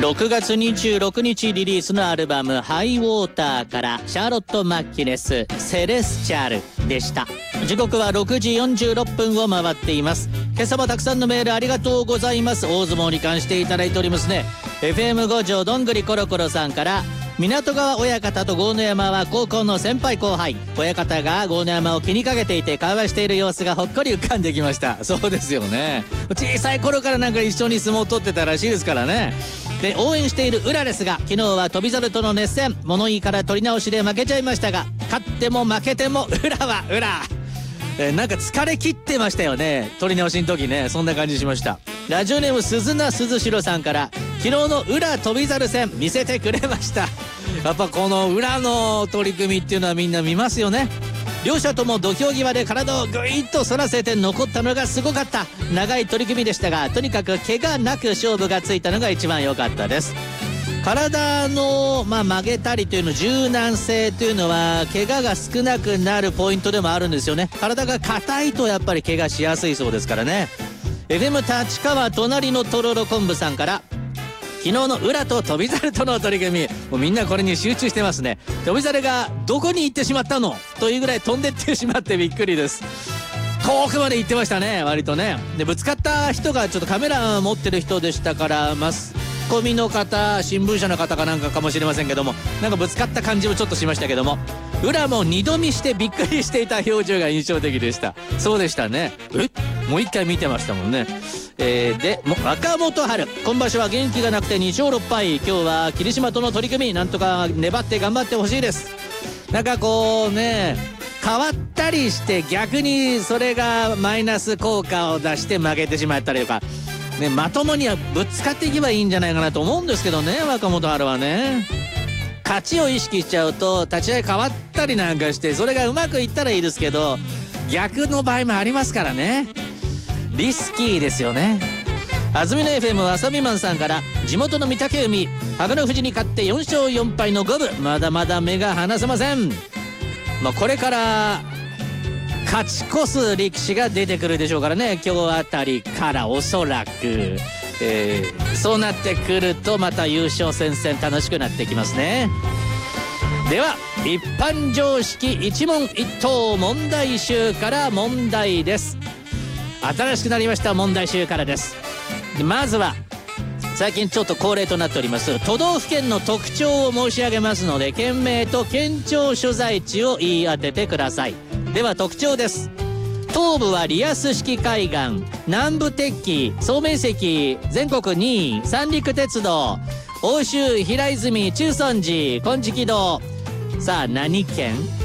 6月26日リリースのアルバムハイウォーターからシャーロット・マッキネスセレスチャルでした。時刻は6時46分を回っています。今朝もたくさんのメールありがとうございます。大相撲に関していただいておりますね。 FM 五条どんぐりコロコロさんから、港川親方と豪ノ山は高校の先輩後輩、親方が豪ノ山を気にかけていて会話している様子がほっこり浮かんできました。そうですよね、小さい頃からなんか一緒に相撲を取ってたらしいですからね。で、応援している浦ですが、昨日は翔猿との熱戦、物言いから取り直しで負けちゃいましたが、勝っても負けても浦は浦。なんか疲れ切ってましたよね、取り直しの時ね。そんな感じしました。ラジオネーム鈴名鈴代さんから、昨日の浦翔猿戦見せてくれました。やっぱこの浦の取り組みっていうのはみんな見ますよね。両者とも土俵際で体をぐいっと反らせて残ったのがすごかった。長い取り組みでしたが、とにかく怪我なく勝負がついたのが一番良かったです。体の、曲げたりというの柔軟性というのは怪我が少なくなるポイントでもあるんですよね。体が硬いとやっぱり怪我しやすいそうですからね。 FM 立川隣のとろろ昆布さんから、昨日の浦と翔猿との取り組み、もうみんなこれに集中してますね。翔猿がどこに行ってしまったのというぐらい飛んでってしまってびっくりです。遠くまで行ってましたね、割とね。で、ぶつかった人がちょっとカメラ持ってる人でしたから、マスコミの方、新聞社の方かなんかかもしれませんけども、なんかぶつかった感じもちょっとしましたけども、浦も二度見してびっくりしていた表情が印象的でした。そうでしたね。もう一回見てましたもんね。で若元春、今場所は元気がなくて2勝6敗。今日は霧島との取り組み、なんとか粘って頑張ってほしいです。なんかこうね、変わったりして逆にそれがマイナス効果を出して負けてしまったりとかね、まともにはぶつかっていけばいいんじゃないかなと思うんですけどね、若元春はね。勝ちを意識しちゃうと立ち合い変わったりなんかして、それがうまくいったらいいですけど、逆の場合もありますからね。リスキーですよね。安住の FM わさびマンさんから、地元の御嶽海羽富士に勝って4勝4敗の五分、まだまだ目が離せません。これから勝ち越す力士が出てくるでしょうからね、今日あたりからおそらく、そうなってくるとまた優勝戦線楽しくなってきますね。では一般常識一問一答問題集から問題です。新しくなりました問題集からです。まずは最近ちょっと恒例となっております都道府県の特徴を申し上げますので、県名と県庁所在地を言い当ててください。では特徴です。東部はリアス式海岸、南部鉄器、総面積全国2位、三陸鉄道、奥州平泉中尊寺金色堂。さあ何県？